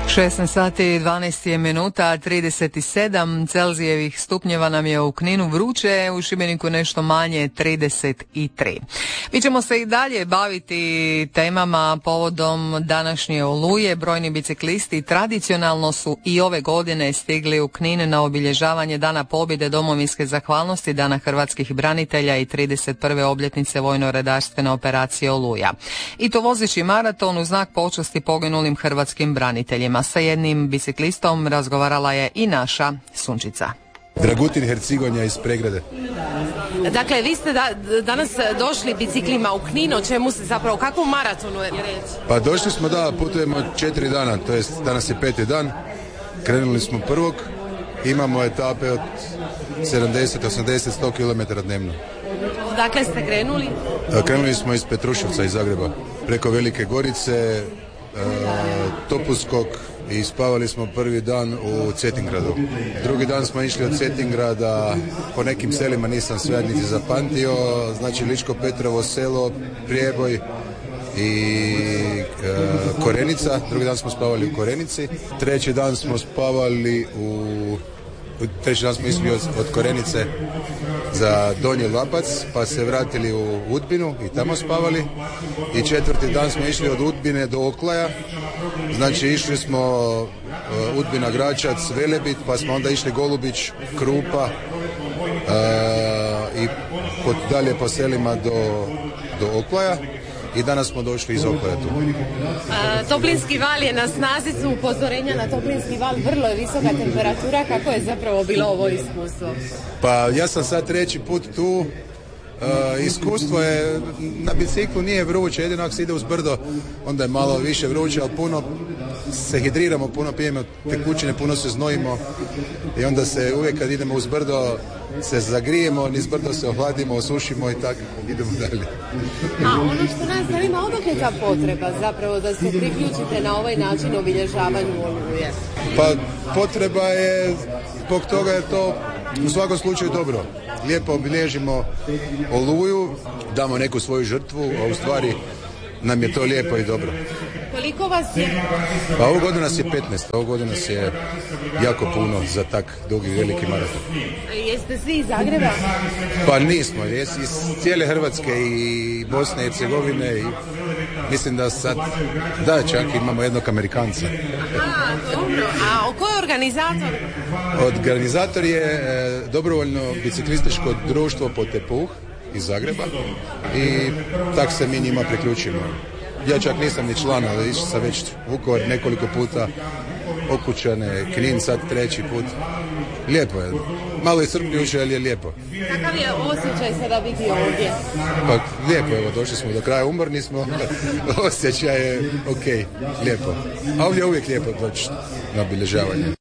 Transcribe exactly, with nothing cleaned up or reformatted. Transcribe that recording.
šesnaest sati i dvanaest minuta, trideset sedam Celzijevih stupnjeva nam je u Kninu vruće, u Šibeniku nešto manje, trideset tri. Mi ćemo se i dalje baviti temama povodom današnje Oluje. Brojni biciklisti tradicionalno su i ove godine stigli u Knin na obilježavanje Dana pobjede, domovinske zahvalnosti, Dana hrvatskih branitelja i trideset prve obljetnice vojno-redarstvene operacije Oluja. I to vozeći maraton u znak počasti poginulim hrvatskim braniteljima. Sa jednim biciklistom razgovarala je i naša Sunčica. Dragutin Hercigonja iz Pregrade. Dakle, vi ste da, danas došli biciklima u Knin, o čemu se zapravo, o kakvom maratonu je riječ? Pa došli smo, da, putujemo četiri dana, to jest danas je peti dan. Krenuli smo prvog, imamo etape od sedamdeset, osamdeset, sto kilometara dnevno. Dakle ste krenuli? Krenuli smo iz Petruševca, iz Zagreba, preko Velike Gorice, e, Topuskog, i spavali smo prvi dan u Cetingradu. Drugi dan smo išli od Cetingrada, po nekim selima nisam sve niti zapamtio, znači Ličko Petrovo selo, Prijeboj i e, Korenica. Drugi dan smo spavali u Korenici. Treći dan smo spavali u... Treći dan smo išli od, od Korenice za Donji Lapac, pa se vratili u Udbinu i tamo spavali. I četvrti dan smo išli od Udbine do Oklaja. Znači išli smo uh, Udbina, Gračac, Velebit, pa smo onda išli Golubić, Krupa uh, i pod, dalje po selima do, do Oklaja. I danas smo došli iz Oklaja tu. A, toplinski val je na snazi, su upozorenja na toplinski val, vrlo je visoka temperatura. Kako je zapravo bilo ovo iskustvo? Pa ja sam sad treći put tu. Uh, iskustvo je, na biciklu nije vruće, jedino ako se ide uz brdo onda je malo više vruće, ali puno se hidriramo, puno pijemo tekućine, puno se znojimo i onda se uvijek kad idemo uz brdo se zagrijemo, niz brdo se ohladimo, osušimo i tako idemo dalje. A ono što nas zanima, odakle je ta potreba zapravo da se priključite na ovaj način obilježavanju Oluje? Pa potreba je zbog toga je to u svakom slučaju dobro. Lijepo obilježimo Oluju, damo neku svoju žrtvu, a u stvari nam je to lijepo i dobro. Koliko vas je? Pa ovu godinu nas je petnaest, ovu godinu nas je jako puno za tak dugi veliki maraton. A jeste svi iz Zagreba? Pa nismo, jes, iz cijele Hrvatske i Bosne i Hercegovine i mislim da sad, da, čak imamo jednog Amerikanca. Aha, dobro. A ko je organizator? Organizator je e, dobrovoljno biciklističko društvo Potepuh iz Zagreba i tak se mi njima priključimo. Ja čak nisam ni član, ali išao sam već Vukovar nekoliko puta, Okučane, Knin sad treći put. Lijepo je. Malo je iscrpljujuće, ali je lijepo. Kakav je osjećaj sada biti ovdje? Pa lijepo, evo, došli smo do kraja, umorni smo, osjećaj je ok, lijepo. A ovdje je uvijek lijepo doći na obilježavanje.